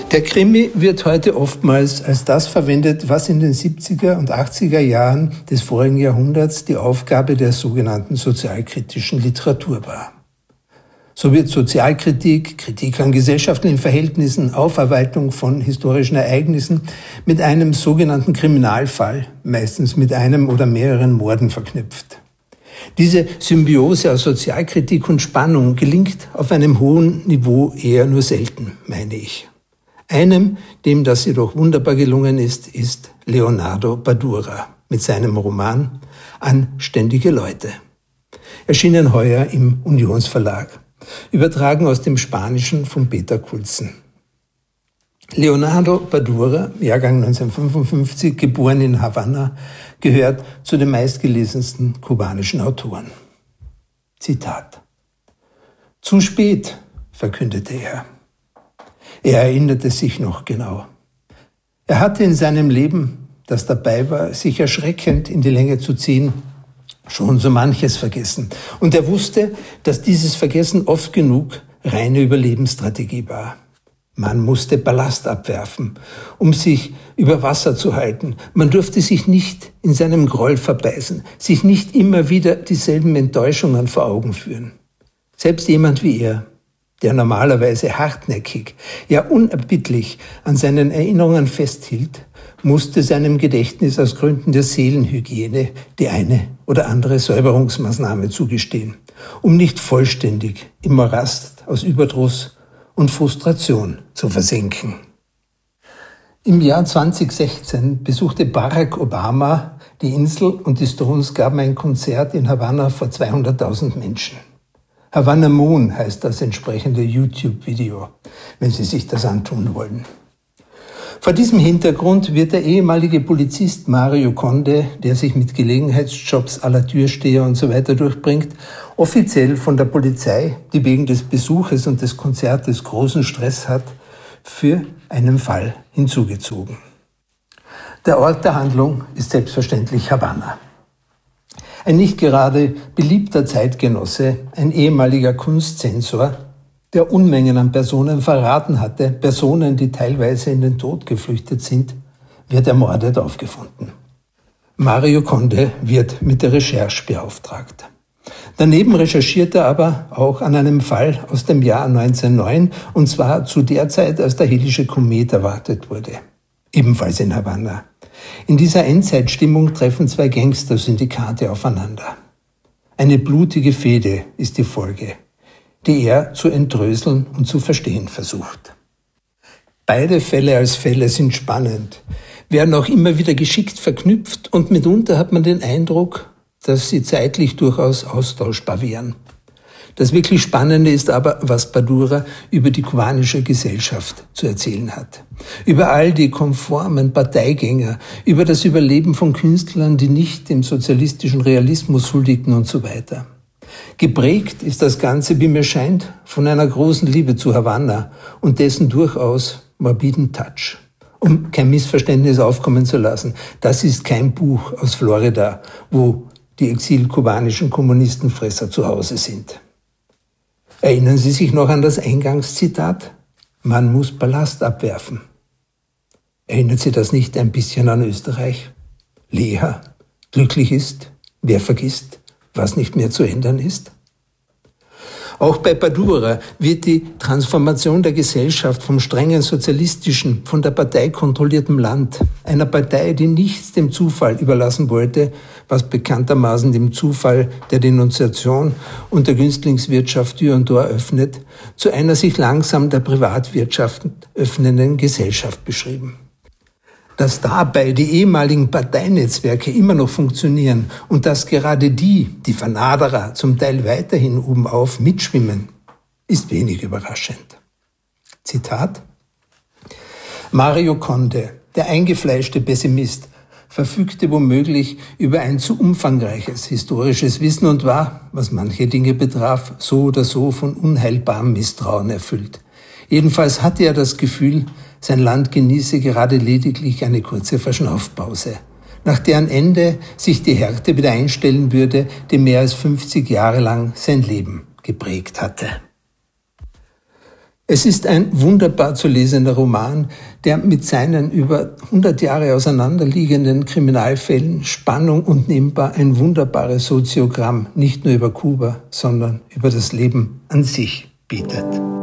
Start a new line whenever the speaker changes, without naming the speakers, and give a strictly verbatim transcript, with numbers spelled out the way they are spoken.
Der Krimi wird heute oftmals als das verwendet, was in den siebziger und achtziger Jahren des vorigen Jahrhunderts die Aufgabe der sogenannten sozialkritischen Literatur war. So wird Sozialkritik, Kritik an gesellschaftlichen Verhältnissen, Aufarbeitung von historischen Ereignissen mit einem sogenannten Kriminalfall, meistens mit einem oder mehreren Morden verknüpft. Diese Symbiose aus Sozialkritik und Spannung gelingt auf einem hohen Niveau eher nur selten, meine ich. Einem, dem das jedoch wunderbar gelungen ist, ist Leonardo Badura mit seinem Roman Anständige Leute. Erschienen heuer im Unionsverlag, übertragen aus dem Spanischen von Peter Kulzen. Leonardo Badura, Jahrgang neunzehnhundertfünfundfünfzig, geboren in Havanna, gehört zu den meistgelesensten kubanischen Autoren. Zitat: Zu spät, verkündete er. Er erinnerte sich noch genau. Er hatte in seinem Leben, das dabei war, sich erschreckend in die Länge zu ziehen, schon so manches vergessen. Und er wusste, dass dieses Vergessen oft genug reine Überlebensstrategie war. Man musste Ballast abwerfen, um sich über Wasser zu halten. Man durfte sich nicht in seinem Groll verbeißen, sich nicht immer wieder dieselben Enttäuschungen vor Augen führen. Selbst jemand wie er, der normalerweise hartnäckig, ja unerbittlich an seinen Erinnerungen festhielt, musste seinem Gedächtnis aus Gründen der Seelenhygiene die eine oder andere Säuberungsmaßnahme zugestehen, um nicht vollständig im Morast aus Überdruss und Frustration zu versenken. Im Jahr zweitausendsechzehn besuchte Barack Obama die Insel und die Stones gaben ein Konzert in Havanna vor zweihunderttausend Menschen. Havana Moon heißt das entsprechende YouTube-Video, wenn Sie sich das antun wollen. Vor diesem Hintergrund wird der ehemalige Polizist Mario Conde, der sich mit Gelegenheitsjobs à la Türsteher und so weiter durchbringt, offiziell von der Polizei, die wegen des Besuches und des Konzertes großen Stress hat, für einen Fall hinzugezogen. Der Ort der Handlung ist selbstverständlich Havanna. Ein nicht gerade beliebter Zeitgenosse, ein ehemaliger Kunstzensor, der Unmengen an Personen verraten hatte, Personen, die teilweise in den Tod geflüchtet sind, wird ermordet aufgefunden. Mario Conde wird mit der Recherche beauftragt. Daneben recherchiert er aber auch an einem Fall aus dem Jahr neunzehnhundertneun, und zwar zu der Zeit, als der Hellische Komet erwartet wurde. Ebenfalls in Havanna. In dieser Endzeitstimmung treffen zwei Gangster-Syndikate aufeinander. Eine blutige Fehde ist die Folge, die er zu entdröseln und zu verstehen versucht. Beide Fälle als Fälle sind spannend, werden auch immer wieder geschickt verknüpft und mitunter hat man den Eindruck, dass sie zeitlich durchaus austauschbar wären. Das wirklich Spannende ist aber, was Badura über die kubanische Gesellschaft zu erzählen hat. Über all die konformen Parteigänger, über das Überleben von Künstlern, die nicht dem sozialistischen Realismus huldigten und so weiter. Geprägt ist das Ganze, wie mir scheint, von einer großen Liebe zu Havanna und dessen durchaus morbiden Touch. Um kein Missverständnis aufkommen zu lassen, das ist kein Buch aus Florida, wo die exilkubanischen Kommunistenfresser zu Hause sind. Erinnern Sie sich noch an das Eingangszitat? Man muss Ballast abwerfen. Erinnert Sie das nicht ein bisschen an Österreich? Lea, glücklich ist, wer vergisst, was nicht mehr zu ändern ist? Auch bei Badura wird die Transformation der Gesellschaft vom strengen sozialistischen, von der Partei kontrollierten Land, einer Partei, die nichts dem Zufall überlassen wollte, was bekanntermaßen dem Zufall der Denunziation und der Günstlingswirtschaft Tür und Tor öffnet, zu einer sich langsam der Privatwirtschaft öffnenden Gesellschaft beschrieben. Dass dabei die ehemaligen Parteinetzwerke immer noch funktionieren und dass gerade die, die Vernaderer, zum Teil weiterhin obenauf mitschwimmen, ist wenig überraschend. Zitat: Mario Conde, der eingefleischte Pessimist, verfügte womöglich über ein zu umfangreiches historisches Wissen und war, was manche Dinge betraf, so oder so von unheilbarem Misstrauen erfüllt. Jedenfalls hatte er das Gefühl, sein Land genieße gerade lediglich eine kurze Verschnaufpause, nach deren Ende sich die Härte wieder einstellen würde, die mehr als fünfzig Jahre lang sein Leben geprägt hatte. Es ist ein wunderbar zu lesender Roman, der mit seinen über hundert Jahre auseinanderliegenden Kriminalfällen Spannung und nebenbei ein wunderbares Soziogramm nicht nur über Kuba, sondern über das Leben an sich bietet.